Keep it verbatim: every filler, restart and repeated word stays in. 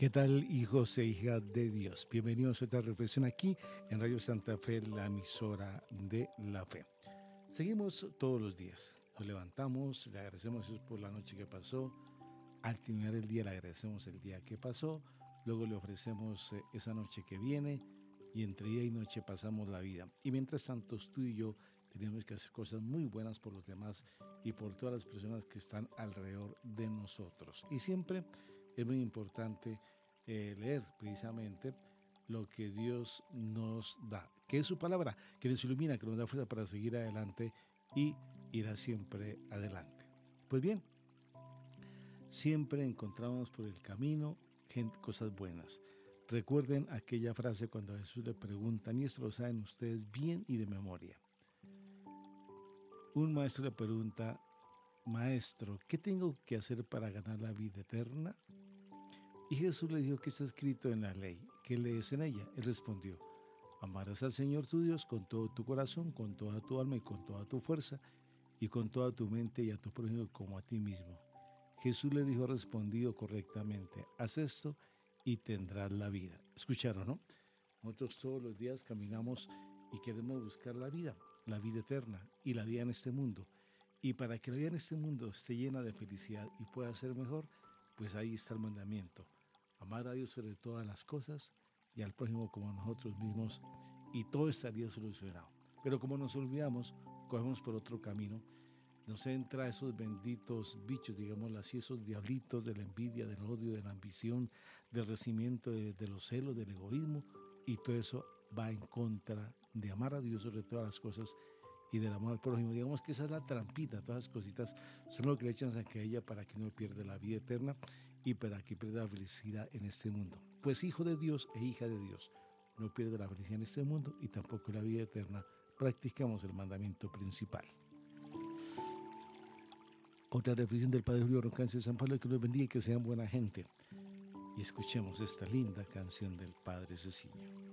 ¿Qué tal, hijos e hijas de Dios? Bienvenidos a esta reflexión aquí en Radio Santa Fe, la emisora de la fe. Seguimos todos los días. Nos levantamos, le agradecemos a Dios por la noche que pasó. Al terminar el día le agradecemos el día que pasó. Luego le ofrecemos eh, esa noche que viene y entre día y noche pasamos la vida. Y mientras tanto, tú y yo tenemos que hacer cosas muy buenas por los demás y por todas las personas que están alrededor de nosotros. Y siempre es muy importante eh, leer precisamente lo que Dios nos da, que es su palabra, que nos ilumina, que nos da fuerza para seguir adelante y irá siempre adelante. Pues bien, siempre encontramos por el camino gente, cosas buenas. Recuerden aquella frase cuando a Jesús le preguntan, y esto lo saben ustedes bien y de memoria. Un maestro le pregunta, maestro, ¿qué tengo que hacer para ganar la vida eterna? Y Jesús le dijo que está escrito en la ley. ¿Qué lees en ella? Él respondió, amarás al Señor tu Dios con todo tu corazón, con toda tu alma y con toda tu fuerza, y con toda tu mente y a tu prójimo como a ti mismo. Jesús le dijo, respondido correctamente, haz esto y tendrás la vida. ¿Escucharon, no? Nosotros todos los días caminamos y queremos buscar la vida, la vida eterna y la vida en este mundo. Y para que la vida en este mundo esté llena de felicidad y pueda ser mejor, pues ahí está el mandamiento. Amar a Dios sobre todas las cosas y al prójimo como a nosotros mismos, y todo estaría solucionado. Pero como nos olvidamos, cogemos por otro camino, nos entra esos benditos bichos, digámoslo así, esos diablitos de la envidia, del odio, de la ambición, del resentimiento, de, de los celos, del egoísmo, y todo eso va en contra de amar a Dios sobre todas las cosas y del amor al prójimo. Digamos que esa es la trampita, todas las cositas son lo que le echan a ella para que no pierda la vida eterna y para que pierda la felicidad en este mundo. Pues hijo de Dios e hija de Dios, no pierde la felicidad en este mundo y tampoco la vida eterna. Practicamos el mandamiento principal. Otra reflexión del Padre Julio Roncance de San Pablo, que los bendiga y que sean buena gente. Y escuchemos esta linda canción del Padre Cecilio.